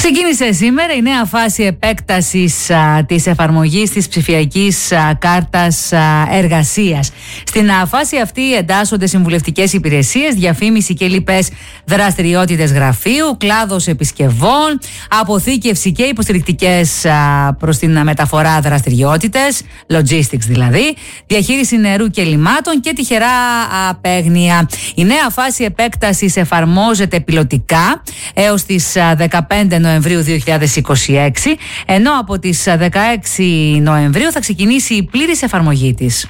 Ξεκίνησε σήμερα η νέα φάση επέκτασης της εφαρμογής της ψηφιακής κάρτας εργασίας. Στην φάση αυτή εντάσσονται συμβουλευτικές υπηρεσίες, διαφήμιση και λοιπές δραστηριότητες γραφείου, κλάδος επισκευών, αποθήκευση και υποστηρικτικές προς την μεταφορά δραστηριότητες, logistics δηλαδή, διαχείριση νερού και λιμάτων και τυχερά παίγνια. Η νέα φάση επέκτασης εφαρμόζεται πιλωτικά έως τις 15 Νοεμβρίου 2026, ενώ από τις 16 Νοεμβρίου θα ξεκινήσει η πλήρης εφαρμογή της.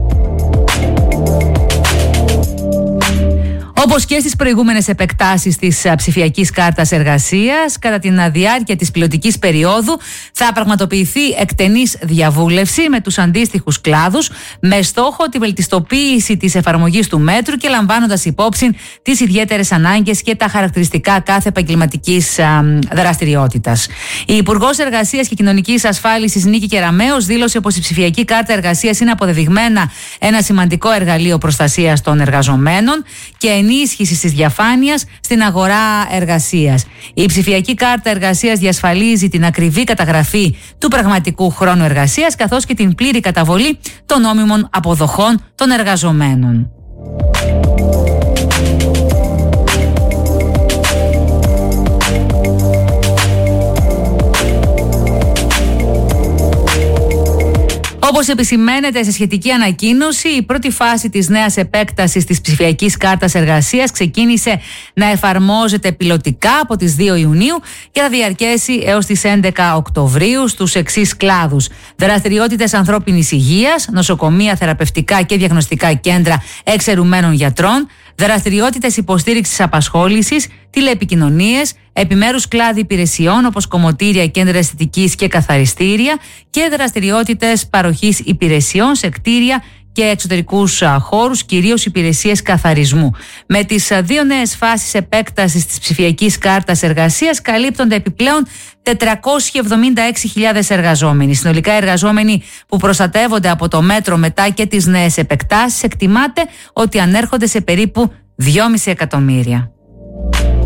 Όπως και στις προηγούμενες επεκτάσεις της ψηφιακής κάρτας εργασίας, κατά τη διάρκεια της πιλωτικής περίοδου θα πραγματοποιηθεί εκτενής διαβούλευση με τους αντίστοιχους κλάδους με στόχο τη βελτιστοποίηση της εφαρμογής του μέτρου και λαμβάνοντας υπόψη τις ιδιαίτερες ανάγκες και τα χαρακτηριστικά κάθε επαγγελματικής δραστηριότητας. Η Υπουργός Εργασίας και Κοινωνικής Ασφάλισης Νίκη Κεραμέως δήλωσε πως η ψηφιακή κάρτα εργασίας είναι αποδεδειγμένα ένα σημαντικό εργαλείο προστασίας των εργαζομένων και ενίσχυσης της διαφάνειας στην αγορά εργασίας. Η ψηφιακή κάρτα εργασίας διασφαλίζει την ακριβή καταγραφή του πραγματικού χρόνου εργασίας καθώς και την πλήρη καταβολή των νόμιμων αποδοχών των εργαζομένων. Όπως επισημαίνεται σε σχετική ανακοίνωση, η πρώτη φάση της νέας επέκτασης της ψηφιακής κάρτας εργασίας ξεκίνησε να εφαρμόζεται πιλωτικά από τις 2 Ιουνίου και θα διαρκέσει έως τις 11 Οκτωβρίου στους εξής κλάδους: δραστηριότητες ανθρώπινης υγείας, νοσοκομεία, θεραπευτικά και διαγνωστικά κέντρα εξαιρουμένων γιατρών, δραστηριότητες υποστήριξης απασχόλησης, τηλεεπικοινωνίες, επιμέρους κλάδοι υπηρεσιών όπως κομμωτήρια, κέντρα αισθητικής και καθαριστήρια και δραστηριότητες παροχής υπηρεσιών σε κτίρια και εξωτερικούς χώρους, κυρίως υπηρεσίες καθαρισμού. Με τις 2 νέες φάσεις επέκτασης της ψηφιακής κάρτας εργασίας καλύπτονται επιπλέον 476.000 εργαζόμενοι. Συνολικά εργαζόμενοι που προστατεύονται από το μέτρο μετά και τις νέες επεκτάσεις εκτιμάται ότι ανέρχονται σε περίπου 2,5 εκατομμύρια.